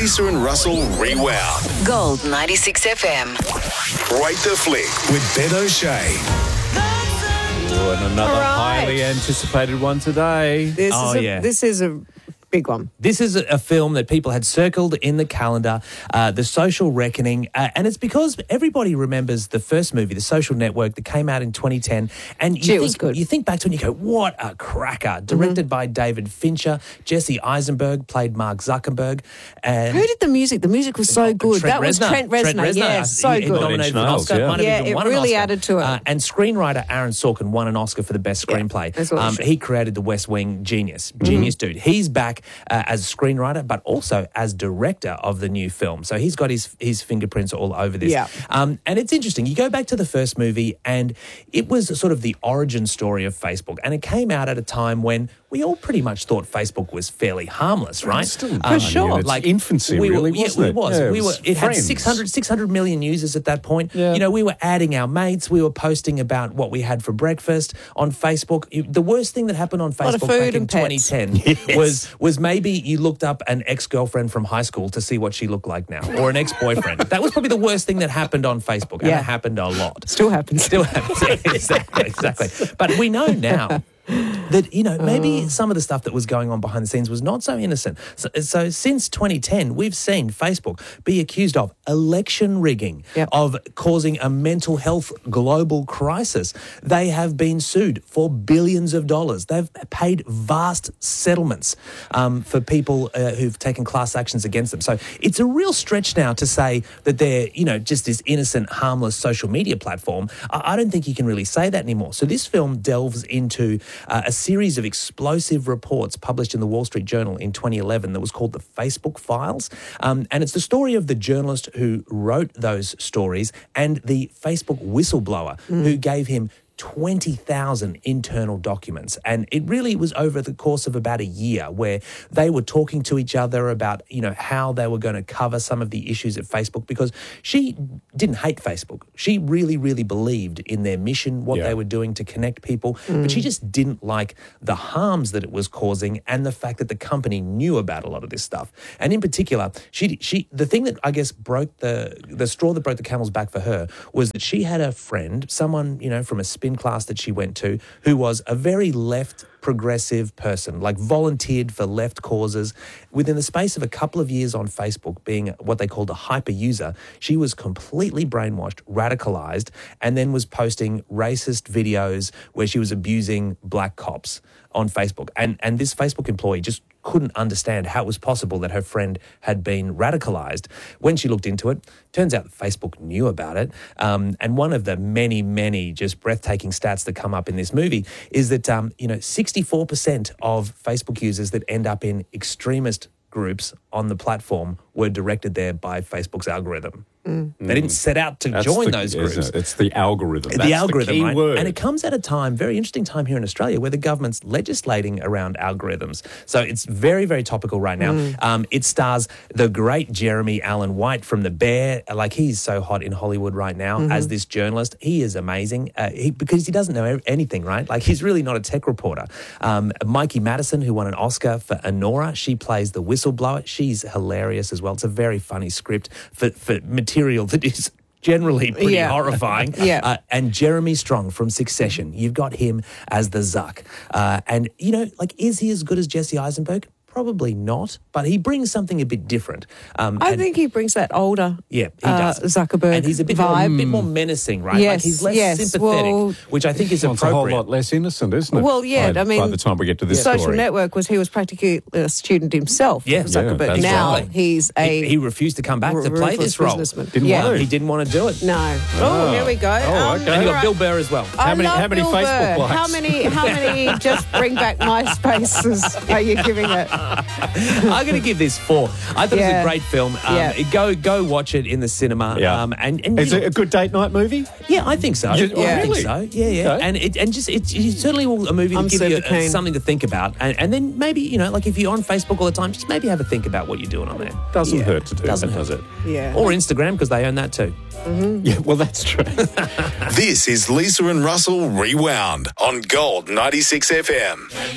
Lisa and Russell Rewound. Gold 96 FM. Break the Flick with Ben O'Shea. And another All right. highly anticipated one today. This is a big one. This is a film that people had circled in the calendar, The Social Reckoning, and it's because everybody remembers the first movie, The Social Network, that came out in 2010. And It was good. You think back to it and you go, what a cracker. Directed by David Fincher. Jesse Eisenberg played Mark Zuckerberg. And Who did the music? The music was so good. Trent That was Reznor. Trent Reznor. Yeah, so He good. nominated for an Niles, Oscar. yeah. Might have Yeah, even it won an really Oscar. added to it. And screenwriter Aaron Sorkin won an Oscar for the best screenplay. that's what it should. He created The West Wing. Genius dude. He's back as screenwriter, but also as director of the new film. So he's got his fingerprints all over this. Yeah. And it's interesting. You go back to the first movie, and it was sort of the origin story of Facebook. And it came out at a time when we all pretty much thought Facebook was fairly harmless, right? For sure. It's infancy, really, wasn't it? It was. Yeah, It had friends. 600 million users at that point. Yeah. You know, we were adding our mates. We were posting about what we had for breakfast on Facebook. The worst thing that happened on lot of Facebook food back in and pets. 2010 was maybe you looked up an ex-girlfriend from high school to see what she looked like now, or an ex-boyfriend. That was probably the worst thing that happened on Facebook, and Yeah. it happened a lot. Still happens. Still happens. Exactly. But we know now that, maybe some of the stuff that was going on behind the scenes was not so innocent. So since 2010, we've seen Facebook be accused of election rigging, Yep. of causing a mental health global crisis. They have been sued for billions of dollars. They've paid vast settlements for people who've taken class actions against them. So it's a real stretch now to say that they're, just this innocent, harmless social media platform. I don't think you can really say that anymore. So this film delves into a series of explosive reports published in the Wall Street Journal in 2011 that was called the Facebook Files. And it's the story of the journalist who wrote those stories and the Facebook whistleblower who gave him 20,000 internal documents. And it really was over the course of about a year where they were talking to each other about, how they were going to cover some of the issues at Facebook, because she didn't hate Facebook. She really, really believed in their mission, what they were doing to connect people, but she just didn't like the harms that it was causing and the fact that the company knew about a lot of this stuff. And in particular, the thing that I guess broke the straw that broke the camel's back for her was that she had a friend, someone, from a spin class that she went to, who was a very left progressive person, like volunteered for left causes. Within the space of a couple of years on Facebook, being what they called a hyper user, she was completely brainwashed, radicalized, and then was posting racist videos where she was abusing black cops on Facebook. And this Facebook employee just couldn't understand how it was possible that her friend had been radicalized. When she looked into it, turns out that Facebook knew about it. And one of the many, many just breathtaking stats that come up in this movie is that, 64% of Facebook users that end up in extremist groups on the platform were directed there by Facebook's algorithm. They didn't set out to join those groups. It's the algorithm. That's The algorithm, key right? word. And it comes at a time, very interesting time here in Australia, where the government's legislating around algorithms. So it's very, very topical right now. It stars the great Jeremy Allen White from The Bear. Like, he's so hot in Hollywood right now as this journalist. He is amazing because he doesn't know anything, right? Like, he's really not a tech reporter. Mikey Madison, who won an Oscar for Anora, she plays the whistleblower. She's hilarious as well. It's a very funny script for material that is generally pretty horrifying. And Jeremy Strong from Succession, you've got him as the Zuck. And, is he as good as Jesse Eisenberg? Probably not, but he brings something a bit different. I think he brings that older he does. Zuckerberg and he's a bit more menacing, right? Yes, like he's less sympathetic, which I think is It's a whole appropriate. lot less innocent, isn't it? Well, yeah, by the time we get to this Social story. Network he was practically a student himself. Yeah. Zuckerberg. that's Now right. he's a He refused to come back to play ruthless this role. businessman. Didn't want to. He didn't want to do it. No. Oh, here we go. Oh, okay. And you all got Bill Burr as well. I many- love how many Bill Facebook Burr. likes? How many just bring back MySpaces are you giving it? I'm going to give this 4. I thought it was Yeah. a great film. Go watch it in the cinema. Yeah. And Is it a good date night movie? Yeah, I think so. Yeah. I think Really? so. Yeah. Okay. And it's certainly a movie to I'm give you super keen. something to think about. And then maybe, like if you're on Facebook all the time, just maybe have a think about what you're doing on there. Doesn't hurt to do Doesn't that, hurt. does it? Yeah. Or Instagram, because they own that too. Yeah, well, that's true. This is Lisa and Russell Rewound on Gold 96 FM.